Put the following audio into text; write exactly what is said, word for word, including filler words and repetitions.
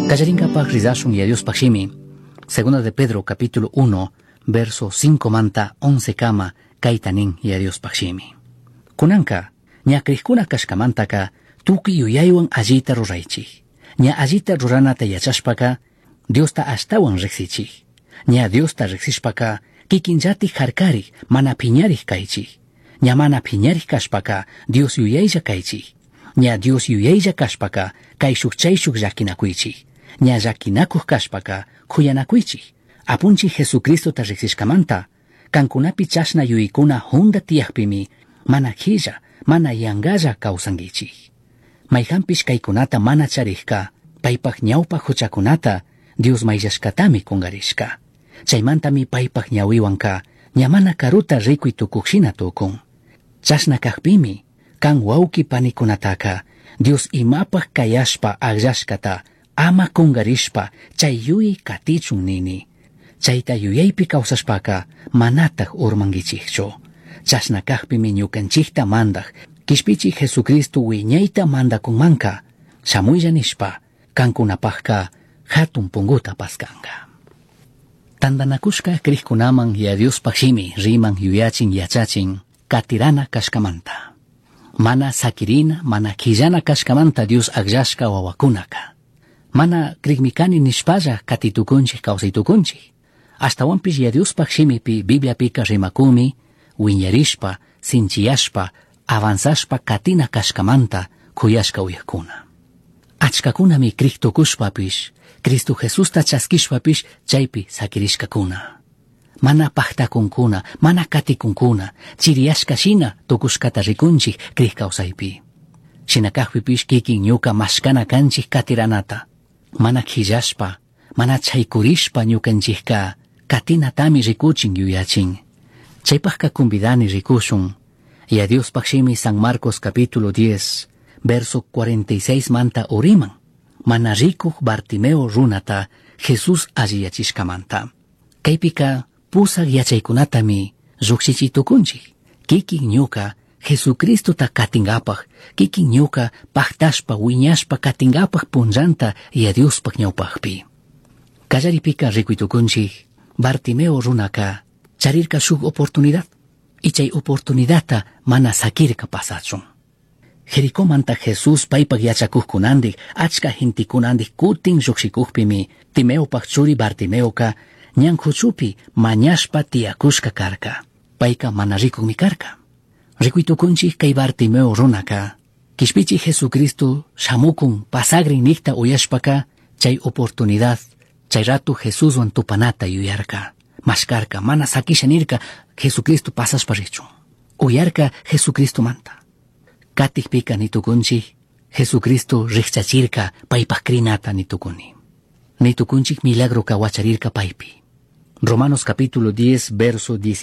Kallarinkapak rizashun y Dios pakshimi. Segunda de Pedro capítulo uno, verso cinco manta once kama kaitanin y Dios pakshimi. Kunanka, ña krikuna kashkamantaka tuki yuyaywan allita ruraychik. Ña allita ruranata yachashpaka Diosta ashtawan riksichik. Ña Diosta riksishpaka kikinllatik harkarik mana piñarik kaychik. Ña mana piñarik kashpaka Dios yuyaylla kaychik. Ña Dios yuyaylla kashpaka kay shukchayshuk llakinakuychik. Ña llakinakuq kashpaka kuyanakuychik. Apunchik Jesucristota riksishkamanta kankunapi chashna yuykuna hunda tiyakpimi mana khilla, mana yangalla kawsankichik. Mayhampish kaykunata mana charikka paypak ñawpak huchakunata Dios mayllashkatami kungarishka. Chaymantami paypak ñawiwanka ñamana karuta rikuy tukuqshina tukun. Chashna kaqpimi kan wawki panikunataka Dios imapak kayashpa agllashkata ama kungarishpa chay yuyi katichun nini. Chayta yuyaypi kawsashpaka manataq urmankichikchu. Chashna kaqpimi ñukanchikta mandag kishpichik Jesucristo wiñayta mandakunmanka shamuylla nishpa kankunapaqka hatun punguta paskanka. Tandanakushka krikkunaman y Dios pakshimi riman yuyachin yachachin katirana kashkamanta. Mana sakirina, mana killana kashkamanta Dios agllashka wawakunaka. Mana krikmikani nishpalla katitukunchik kawsaytukunchik. Ashtawanpish y Dios pakshimipi Biblia pika rimakumi wiñarishpa, sinchiyashpa, avanzashpa katina kashkamanta kuyashka uyakkuna. Achkakunami kriktukushpapish, Cristo Jesusta chaskishpapish chaypi sakirishkakuna. Mana pahtakunkuna, mana katikunkuna, chiriyashka shina tukushkata rikunchik krikkausaypi. Shinakaqpipish kikin ñuka mashkana kanchik katiranata. Mana khillashpa, mana chaykurishpa ñukanchikka katinatami rikuchin yuyachin. Chaypaqka kumbidani rikushun. Y a Dios pakshimi San Marcos capítulo diez, verso cuarenta y seis manta uriman. Mana rikuq Bartimeo runata Jesús alliyachishkamanta. Kaypika pusaq yachaykunatami llukshichitukunchik. Kikin ñuka Jesucristota katingapaq, kikin ñuka paktashpa wiñashpa katingapaq punllanta y a Diospaq ñawpaqpi. Kallaripika rikuytukunchik Bartimeo runaka charirka shuk oportunidad. Y chay oportunidadta mana sakirka pasachun. Jericomanta Jesús paypak yachakuqkunandik achka hintikunandik kutin lluksikuqpimi Timeopak churi Bartimeoka ñan huchupi mañashpa tiyakushka karka. Payka mana rikuqmi karka. Rikuytukunchik kay Bartimeo runaka kishpichi Jesucristo shamukun pasagrin nikta uyashpaka chay oportunidad chay ratu Jesuswan tupanata yuyarka. Mashkarka mana sakisha nirka Jesucristo pasashpa richu. Uyarka Jesucristo manta. Katikpika nitukunchik Jesucristo rikchachirka paypak krinata nitukuni. Nitukunchik milagro kawacharirka paypi. Romanos capítulo diez verso diez.